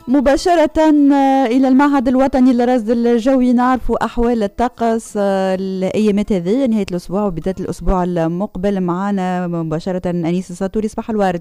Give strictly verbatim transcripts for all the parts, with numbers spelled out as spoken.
مباشرة إلى المعهد الوطني للرصد الجوي نعرفوا أحوال الطقس الأيامات هذه نهاية الأسبوع وبداية الأسبوع المقبل. معنا مباشرة أنيس الساطوري، صباح الورد.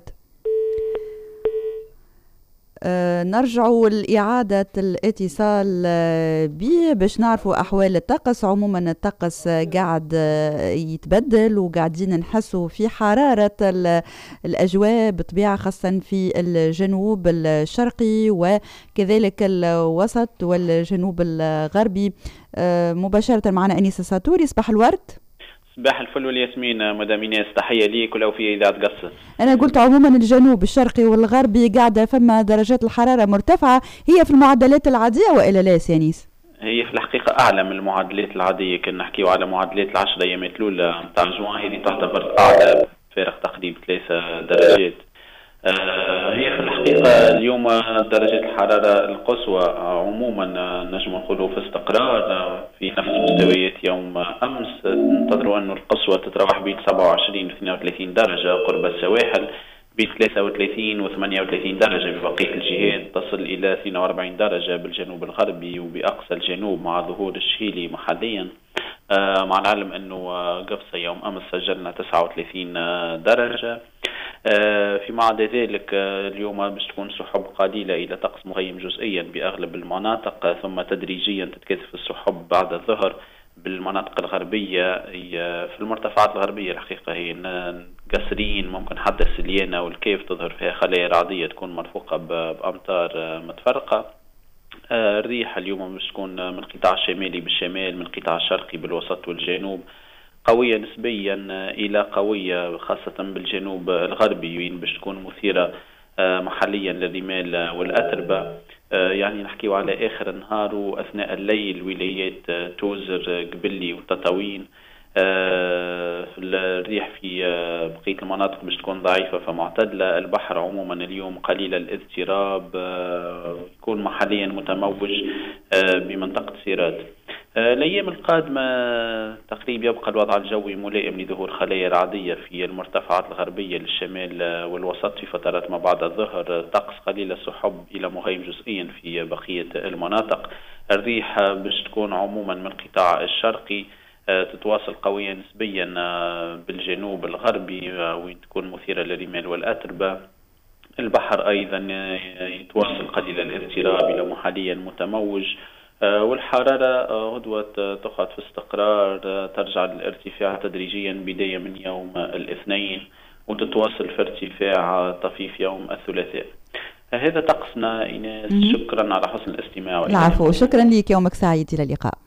أه نرجعوا لإعادة الاتصال به باش نعرفوا أحوال الطقس. عموما الطقس قاعد يتبدل وقاعدين نحسوا في حرارة الأجواء بطبيعة، خاصة في الجنوب الشرقي وكذلك الوسط والجنوب الغربي. أه مباشرة معنا أنيس الساطوري، صباح الورد. صباح الفل والياسمين مدام ايناس، تحيه ليك ولو في اذاعه قصر. انا قلت عموما الجنوب الشرقي والغربي قاعده فما درجات الحراره مرتفعه، هي في المعدلات العاديه والا لا سيانيس؟ هي في الحقيقه اعلى من المعدلات العاديه. كنا نحكيو على معدلات العشر ايامات الاولى نتاع جوان، هذه تعتبر اعلى بفارق تقريب ثلاثة درجات. آه هي في الحقيقة اليوم درجة الحرارة القصوى عموما نجم نقولوا في استقرار في نفس مستويات يوم أمس. ننتظروا أن القصوى تتراوح بين سبعة وعشرين و اثنين وثلاثين درجة قرب السواحل، بين ثلاثة وثلاثين و ثمانية وثلاثين درجة ببقية الجهات، تصل إلى اثنين وأربعين درجة بالجنوب الغربي وبأقصى الجنوب مع ظهور الشهيلي محليا. آه مع العلم أنه قفصة يوم أمس سجلنا تسعة وثلاثين درجة. آه فيما عدا ذلك آه اليوم باش تكون سحب قليلة إلى طقس مغيم جزئيا بأغلب المناطق، آه ثم تدريجيا تتكاثف السحب بعد الظهر بالمناطق الغربية. في المرتفعات الغربية الحقيقة هي قصرين ممكن حتى السليانة والكيف تظهر فيها خلايا رعدية تكون مرفوقة بأمطار متفرقة. الريح اليوم باش تكون من القطاع الشمالي بالشمال، من القطاع الشرقي بالوسط والجنوب، قوية نسبيا إلى قوية خاصة بالجنوب الغربي، وين باش تكون مثيرة محليا للرمال والأتربة. يعني نحكيو على آخر النهار وأثناء الليل ولايات توزر قبلي وتطاوين. الريح في بقية المناطق باش تكون ضعيفة فمعتدلة. البحر عموما اليوم قليل الاضطراب، يكون محليا متموج بمنطقة سيرات. الأيام القادمة تقريبا يبقى الوضع الجوي ملائم لظهور خلايا رعدية في المرتفعات الغربية للشمال والوسط في فترات ما بعد الظهر، طقس قليل السحب إلى مغيم جزئيا في بقية المناطق. الريح باش تكون عموما من القطاع الشرقي تتواصل قوية نسبيا بالجنوب الغربي وين تكون مثيرة للرمال والأتربة. البحر أيضا يتواصل قليل الاضطراب إلى محليا متموج، والحرارة غدوة تقعد في استقرار، ترجع للارتفاع تدريجيا بداية من يوم الاثنين وتتواصل في ارتفاع طفيف يوم الثلاثاء. هذا طقسنا إيناس، شكرا على حسن الاستماع. العفو، شكرا لك، يومك سعيد، إلى اللقاء.